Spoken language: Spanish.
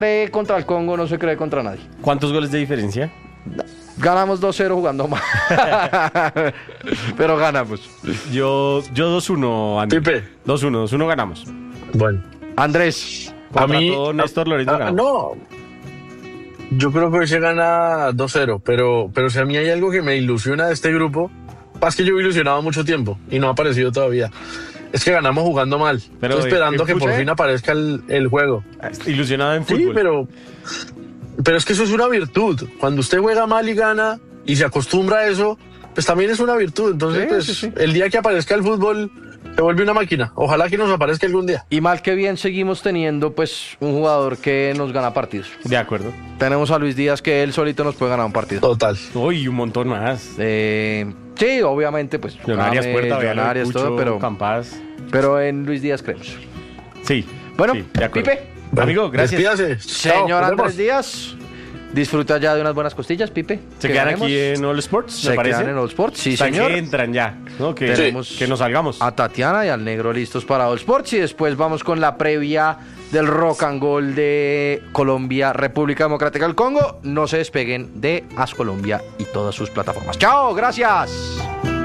cree contra el Congo, no se cree contra nadie. ¿Cuántos goles de diferencia? Ganamos 2-0 jugando mal. Pero ganamos. Yo 2-1, Andrés. Pipe. 2-1 ganamos. Bueno. Andrés. A mí. Néstor Lorenzo ganó. No. Yo creo que hoy se gana 2-0, pero si a mí hay algo que me ilusiona de este grupo, es que yo he ilusionado mucho tiempo y no ha aparecido todavía. Es que ganamos jugando mal. Pero, Estoy esperando que por ¿fútbol? fin aparezca el juego. Ilusionado en fútbol. Sí, pero es que eso es una virtud. Cuando usted juega mal y gana y se acostumbra a eso, pues también es una virtud. Entonces, Sí, pues, sí. el día que aparezca el fútbol, se vuelve una máquina. Ojalá que nos aparezca algún día. Y mal que bien seguimos teniendo pues un jugador que nos gana partidos. De acuerdo. Tenemos a Luis Díaz que él solito nos puede ganar un partido. Total. Uy, un montón más. Sí, obviamente pues Millonarias, James, Puerta, Millonarias, Pucho, todo, Campas. pero en Luis Díaz creemos. Sí. Bueno, sí, de acuerdo. Pipe. Amigo, gracias. Despídase. Chao, Señor nos Andrés vemos. Díaz, disfruta ya de unas buenas costillas, Pipe. ¿Se que quedan ganemos. aquí en All Sports? Se ¿Me parece? quedan en All Sports, sí, O sea, señor. que entran ya, ¿no? Que, Tenemos que nos salgamos. a Tatiana y al Negro listos para All Sports y después vamos con la previa del Rock and Gold de Colombia, República Democrática del Congo. No se despeguen de As Colombia y todas sus plataformas. ¡Chao! ¡Gracias!